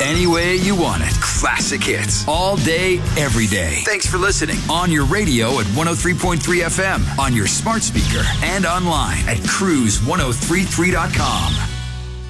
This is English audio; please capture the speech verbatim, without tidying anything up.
Any way you want it. Classic hits. All day, every day. Thanks for listening. On your radio at one oh three point three F M, on your smart speaker, and online at cruise ten thirty-three dot com.